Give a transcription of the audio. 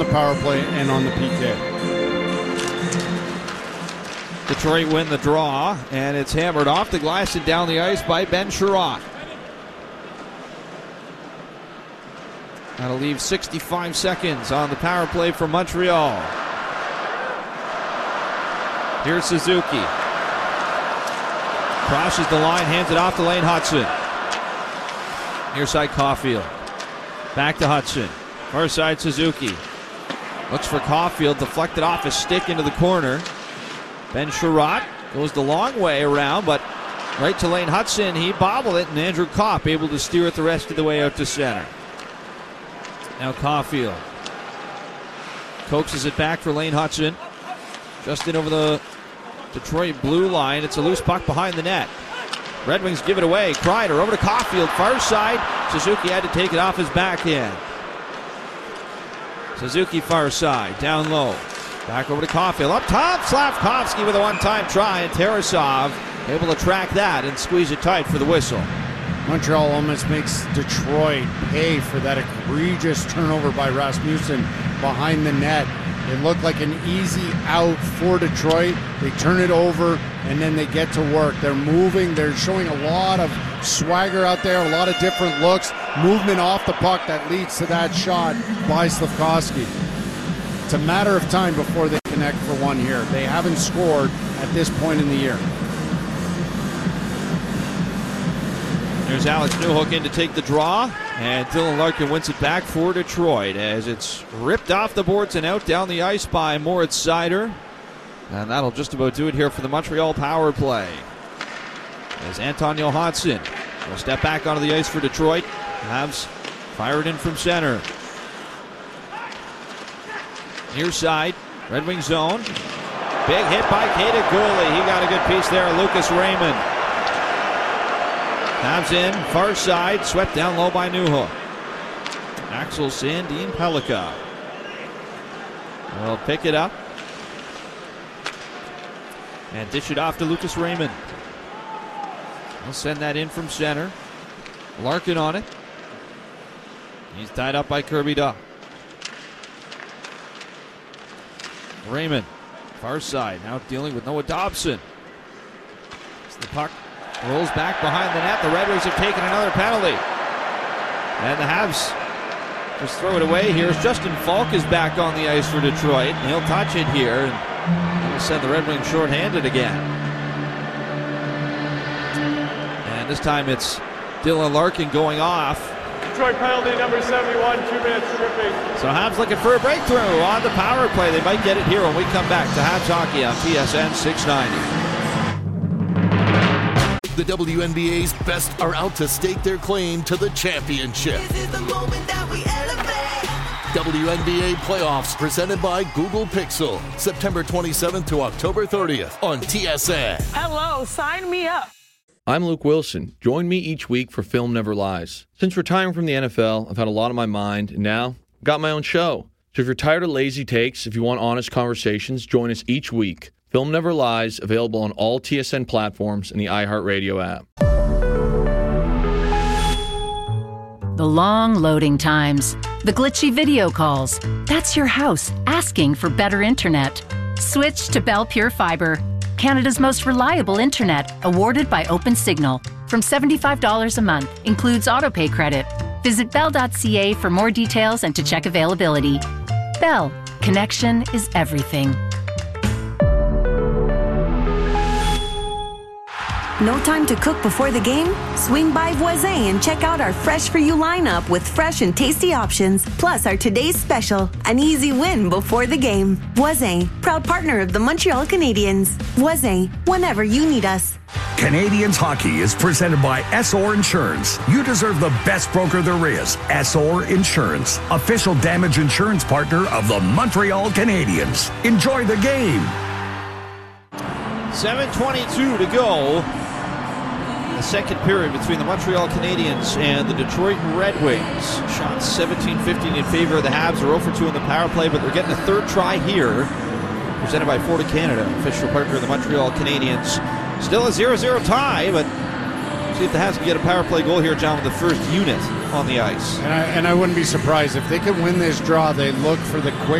power play and on the PK. Detroit win the draw, and it's hammered off the glass and down the ice by Ben Sherratt. That'll leave 65 seconds on the power play for Montreal. Here's Suzuki. Crosses the line, hands it off to Lane Hutson. Near side Caulfield. Back to Hutson. Far side Suzuki. Looks for Caulfield, deflected off his stick into the corner. Ben Sherratt goes the long way around, but right to Lane Hutson. He bobbled it, and Andrew Kopp able to steer it the rest of the way out to center. Now Caulfield coaxes it back for Lane Hutson. Just in over the Detroit blue line. It's a loose puck behind the net. Red Wings give it away. Kreider over to Caulfield, far side. Suzuki had to take it off his backhand. Suzuki far side, down low. Back over to Caulfield. Up top, Slavkovsky with a one-time try, and Tarasov able to track that and squeeze it tight for the whistle. Montreal almost makes Detroit pay for that egregious turnover by Rasmussen behind the net. It looked like an easy out for Detroit. They turn it over, and then they get to work. They're moving. They're showing a lot of swagger out there, a lot of different looks, movement off the puck that leads to that shot by Slavkovsky. It's a matter of time before they connect for one here. They haven't scored at this point in the year. There's Alex Newhook in to take the draw, and Dylan Larkin wins it back for Detroit as it's ripped off the boards and out down the ice by Moritz Seider. And that'll just about do it here for the Montreal power play. As Anton Johansson will step back onto the ice for Detroit. Habs fired in from center. Near side, Red Wing zone. Big hit by Kaita Guhle. He got a good piece there, Lucas Raymond. Habs in, far side, swept down low by Newhook. Axel Sandin Pellikka will pick it up and dish it off to Lucas Raymond. He'll send that in from center. Larkin on it. He's tied up by Kirby Dach. Raymond, far side, now dealing with Noah Dobson. As the puck rolls back behind the net, the Red Wings have taken another penalty. And the Habs just throw it away here. Justin Falk is back on the ice for Detroit. And he'll touch it here, and he'll send the Red Wings shorthanded again. And this time it's Dylan Larkin going off. Detroit penalty number 71, 2 minutes tripping. So Habs looking for a breakthrough on the power play. They might get it here when we come back to Habs Hockey on TSN 690. The WNBA's best are out to stake their claim to the championship. This is the moment that we elevate. WNBA playoffs presented by Google Pixel. September 27th to October 30th on TSN. Hello, sign me up. I'm Luke Wilson. Join me each week for Film Never Lies. Since retiring from the NFL, I've had a lot on my mind, and now I've got my own show. So if you're tired of lazy takes, if you want honest conversations, join us each week. Film Never Lies, available on all TSN platforms and the iHeartRadio app. The long loading times, the glitchy video calls. That's your house asking for better internet. Switch to Bell Pure Fiber, Canada's most reliable internet, awarded by OpenSignal. From $75 a month, includes autopay credit. Visit bell.ca for more details and to check availability. Bell, connection is everything. No time to cook before the game? Swing by Voisin and check out our Fresh For You lineup with fresh and tasty options. Plus our today's special, an easy win before the game. Voisin, proud partner of the Montreal Canadiens. Voisin, whenever you need us. Canadians hockey is presented by Essor Insurance. You deserve the best broker there is. Essor Insurance, official damage insurance partner of the Montreal Canadiens. Enjoy the game. 7:22 to go. The second period between the Montreal Canadiens and the Detroit Red Wings. Shots 17-15 in favor of the Habs. They're 0 for 2 in the power play, but they're getting a third try here. Presented by Florida Canada, official partner of the Montreal Canadiens. Still a 0-0 tie, but see if the Habs can get a power play goal here, John, with the first unit on the ice. And I wouldn't be surprised if they can win this draw. They look for the quick